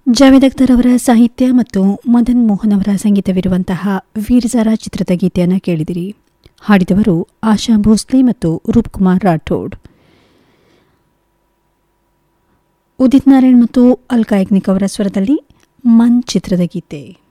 ಜಾವೇದ್ ಅಖ್ತರ್ ಅವರ ಸಾಹಿತ್ಯ ಮತ್ತು ಮದನ್ ಮೋಹನ್ ಅವರ ಸಂಗೀತವಿರುವಂತಹ ವೀರಜಾರ ಚಿತ್ರದ ಗೀತೆಯನ್ನು ಕೇಳಿದಿರಿ. ಹಾಡಿದವರು ಆಶಾ ಭೋಸ್ಲೆ ಮತ್ತು ರೂಪ್ಕುಮಾರ್ ರಾಠೋಡ್. ಉದಿತ್ ನಾರಾಯಣ್ ಮತ್ತು ಅಲ್ಕಾ ಯಾಗ್ನಿಕ್ ಅವರ ಸ್ವರದಲ್ಲಿ ಮನ್ ಚಿತ್ರದ ಗೀತೆ.